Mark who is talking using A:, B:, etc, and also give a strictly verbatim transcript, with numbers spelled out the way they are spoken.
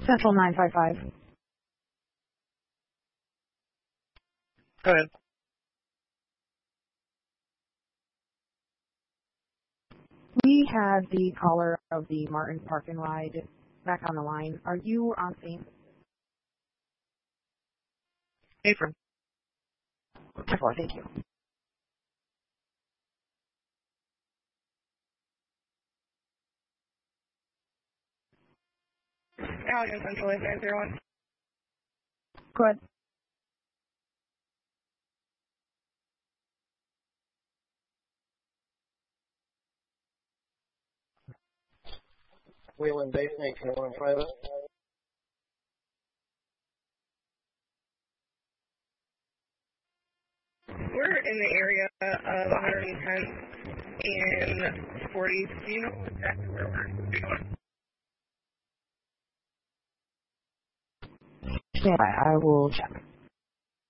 A: Central nine five five.
B: Go ahead.
A: We have the caller of the Martin Park and Ride back on the line. Are you on scene?
B: Apron.
A: Thank you.
C: Allegan Central eight nine zero one.
A: Go ahead.
D: Wayland Bay, nineteen oh one private.
C: We're in the area of one hundred tenth and fortieth. Do you know exactly where we're going?
A: Stand by. I will check.